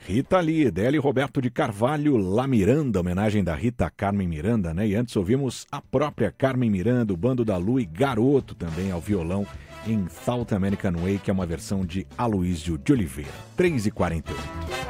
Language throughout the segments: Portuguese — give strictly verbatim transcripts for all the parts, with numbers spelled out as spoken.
Rita Lee, dela e Roberto de Carvalho, La Miranda, homenagem da Rita a Carmen Miranda, né? E antes ouvimos a própria Carmen Miranda, o Bando da Lu e Garoto também ao violão em South American Way, que é uma versão de Aloysio de Oliveira. três e quarenta e oito.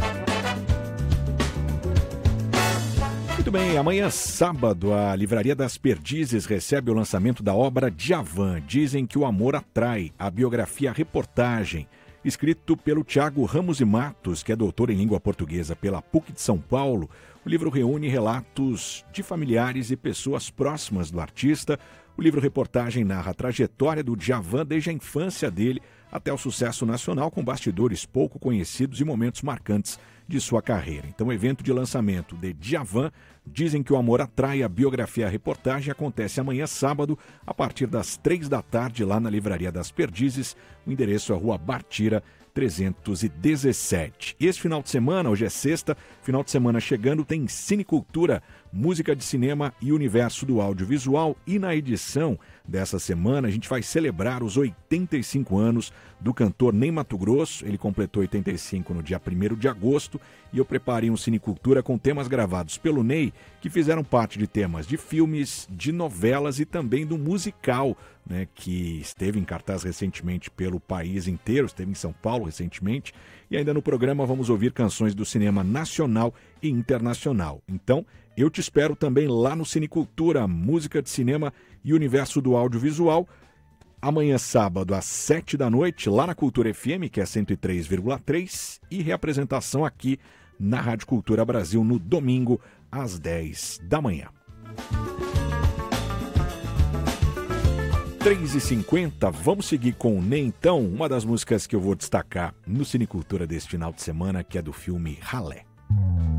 Muito bem, amanhã sábado a Livraria das Perdizes recebe o lançamento da obra Djavan, Dizem que o Amor Atrai, a biografia reportagem, escrito pelo Tiago Ramos e Matos, que é doutor em língua portuguesa pela P U C de São Paulo. O livro reúne relatos de familiares e pessoas próximas do artista. O livro-reportagem narra a trajetória do Djavan desde a infância dele até o sucesso nacional, com bastidores pouco conhecidos e momentos marcantes de sua carreira. Então, o evento de lançamento de Djavan, Dizem que o Amor Atrai, a biografia a reportagem, acontece amanhã sábado, a partir das três da tarde, lá na Livraria das Perdizes. O endereço é Rua Bartira, trezentos e dezessete. E esse final de semana, hoje é sexta, final de semana chegando, tem Cinecultura, música de cinema e universo do audiovisual. E na edição dessa semana, a gente vai celebrar os oitenta e cinco anos do cantor Ney Matogrosso. Ele completou oitenta e cinco no dia primeiro de agosto, e eu preparei um Cinecultura com temas gravados pelo Ney, que fizeram parte de temas de filmes, de novelas e também do musical, né, que esteve em cartaz recentemente pelo país inteiro, esteve em São Paulo recentemente, e ainda no programa vamos ouvir canções do cinema nacional e internacional. Então, eu te espero também lá no Cinecultura, música de cinema e universo do audiovisual, amanhã sábado às sete da noite, lá na Cultura F M, que é cento e três vírgula três, e reapresentação aqui na Rádio Cultura Brasil no domingo às dez da manhã. três e cinquenta, vamos seguir com o Ney então, uma das músicas que eu vou destacar no Cinecultura deste final de semana, que é do filme Ralé.